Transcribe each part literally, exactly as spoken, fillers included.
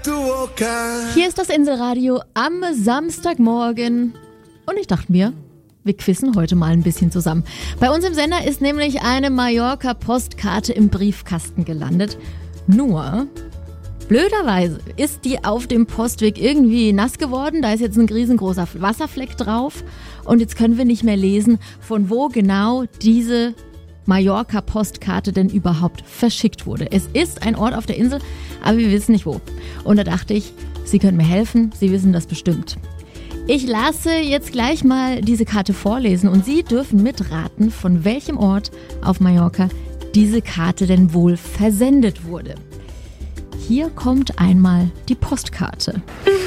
Hier ist das Inselradio am Samstagmorgen und ich dachte mir, wir quizzen heute mal ein bisschen zusammen. Bei uns im Sender ist nämlich eine Mallorca-Postkarte im Briefkasten gelandet. Nur, blöderweise ist die auf dem Postweg irgendwie nass geworden. Da ist jetzt ein riesengroßer Wasserfleck drauf und jetzt können wir nicht mehr lesen, von wo genau diese Mallorca-Postkarte denn überhaupt verschickt wurde. Es ist ein Ort auf der Insel, aber wir wissen nicht wo. Und da dachte ich, Sie können mir helfen, Sie wissen das bestimmt. Ich lasse jetzt gleich mal diese Karte vorlesen und Sie dürfen mitraten, von welchem Ort auf Mallorca diese Karte denn wohl versendet wurde. Hier kommt einmal die Postkarte.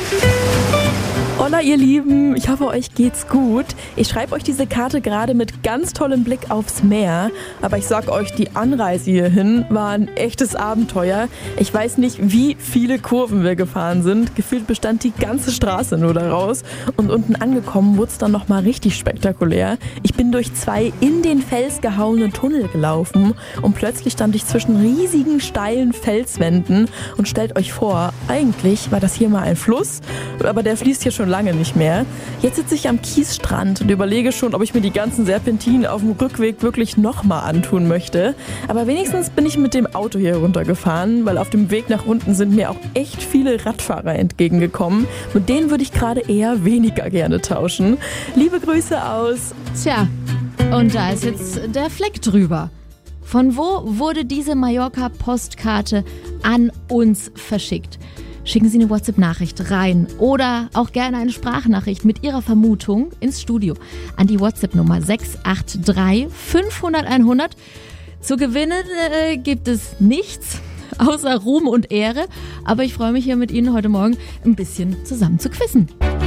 Hola ihr Lieben, ich hoffe euch geht's gut. Ich schreibe euch diese Karte gerade mit ganz tollem Blick aufs Meer, aber ich sag euch, die Anreise hierhin war ein echtes Abenteuer. Ich weiß nicht, wie viele Kurven wir gefahren sind. Gefühlt bestand die ganze Straße nur daraus und unten angekommen wurde es dann nochmal richtig spektakulär. Ich bin durch zwei in den Fels gehauene Tunnel gelaufen und plötzlich stand ich zwischen riesigen steilen Felswänden und stellt euch vor, eigentlich war das hier mal ein Fluss, aber der fließt hier schon lange nicht mehr. Jetzt sitze ich am Kiesstrand und überlege schon, ob ich mir die ganzen Serpentinen auf dem Rückweg wirklich nochmal antun möchte. Aber wenigstens bin ich mit dem Auto hier runtergefahren, weil auf dem Weg nach unten sind mir auch echt viele Radfahrer entgegengekommen. Mit denen würde ich gerade eher weniger gerne tauschen. Liebe Grüße aus. Tja, und da ist jetzt der Fleck drüber. Von wo wurde diese Mallorca-Postkarte an uns verschickt? Schicken Sie eine WhatsApp-Nachricht rein oder auch gerne eine Sprachnachricht mit Ihrer Vermutung ins Studio an die WhatsApp-Nummer sechs acht drei fünf null null hundert. Zu gewinnen äh, gibt es nichts außer Ruhm und Ehre, aber ich freue mich hier mit Ihnen heute Morgen ein bisschen zusammen zu quizzen.